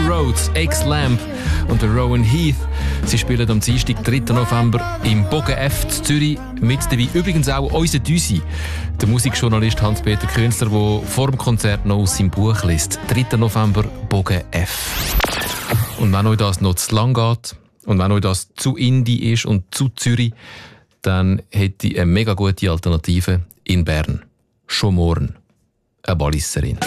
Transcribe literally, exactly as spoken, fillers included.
Rhodes, X-Lamp und der Rowan Heath. Sie spielen am Dienstag, dritten November im Bogen F in Zürich. Mit dabei übrigens auch unser Düsi, der Musikjournalist Hans-Peter Künstler, der vor dem Konzert noch aus seinem Buch liest. dritten November, Bogen F. Und wenn euch das noch zu lang geht und wenn euch das zu Indie ist und zu Zürich, dann hätte ich eine mega gute Alternative in Bern. Schon morgen. Eine Walliserin.